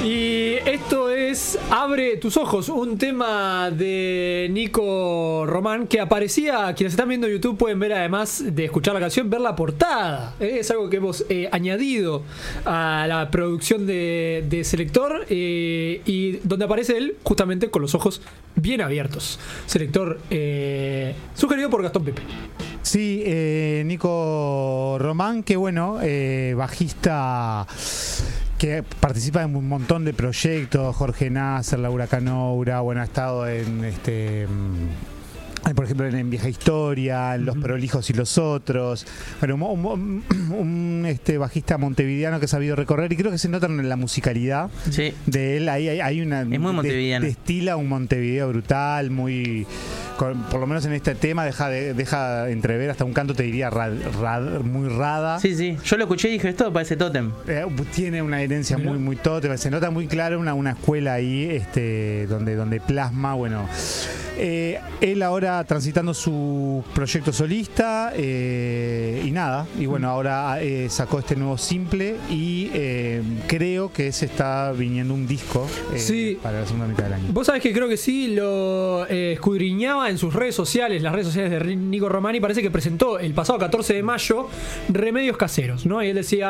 Y esto es Abre tus ojos, un tema de Nico Román que aparecía, quienes están viendo YouTube pueden ver, además de escuchar la canción, ver la portada. Es algo que hemos añadido a la producción de Selector, y donde aparece él justamente con los ojos bien abiertos. Selector sugerido por Gastón Pepe. Sí, Nico Román, que bueno, bajista que participa en un montón de proyectos, Jorge Nasser, Laura Canoura, bueno, ha estado en por ejemplo en Vieja Historia, en Los Prolijos y los Otros. Bueno, un bajista montevideano que ha sabido recorrer, y creo que se nota en la musicalidad de él. Ahí hay una, es muy montevideano. Destila un Montevideo brutal, muy, por lo menos en este tema deja entrever hasta un canto, te diría, muy rada. Sí, yo lo escuché y dije, esto parece Totem. Tiene una herencia muy Totem, se nota muy claro una escuela ahí, donde plasma, bueno, él ahora transitando su proyecto solista, y nada, y bueno, ahora sacó este nuevo simple, y creo que se está viniendo un disco para la segunda mitad del año. Vos sabés que creo que sí, lo escudriñaba en sus redes sociales, las redes sociales de Nico Román, y parece que presentó el pasado 14 de mayo Remedios Caseros, ¿no? Y él decía: